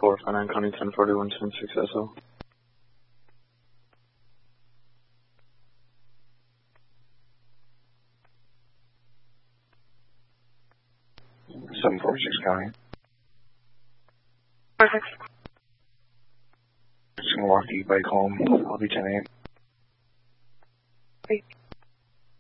459 County 1041 10-6 SO. 746 County. Perfect. Just gonna walk the bike home. I'll be 10-8. Great.